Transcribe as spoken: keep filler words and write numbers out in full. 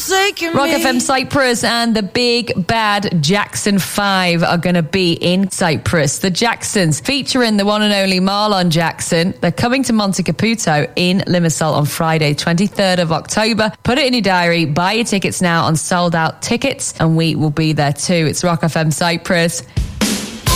forsaken Rock me. F M Cyprus and the big bad Jackson five are going to be in Cyprus. The Jacksons, featuring the one and only Marlon Jackson. They're coming to Monte Caputo in Limassol on Friday, twenty-third of October. Put it in your diary, buy your tickets now on sold out tickets, and we will be there too. It's Rock F M Cyprus.